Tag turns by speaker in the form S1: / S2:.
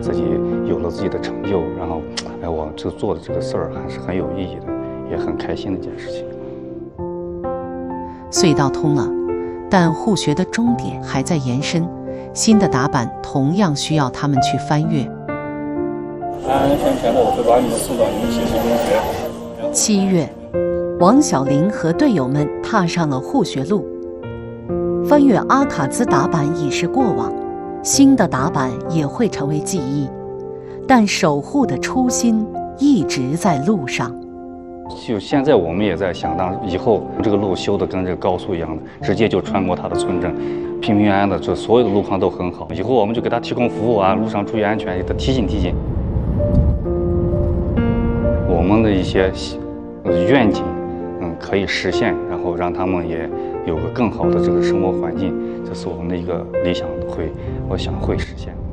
S1: 自己有了自己的成就，然后，我这做的这个事儿还是很有意义的，也很开心的一件事情。
S2: 隧道通了，但护学的终点还在延伸，新的打板同样需要他们去翻越。
S3: 安安全全的，我会把你们送到你们学习中学。
S2: 7月，王小玲和队友们踏上了护学路。翻越阿卡兹打板已是过往，新的打板也会成为记忆，但守护的初心一直在路上。
S1: 就现在我们也在想，当以后这个路修的跟这个高速一样的，直接就穿过他的村镇，平平安安的，这所有的路况都很好。以后我们就给他提供服务啊，路上注意安全，给他提醒。我们的一些愿景，可以实现，然后让他们也有个更好的这个生活环境，这是我们的一个理想，我想会实现。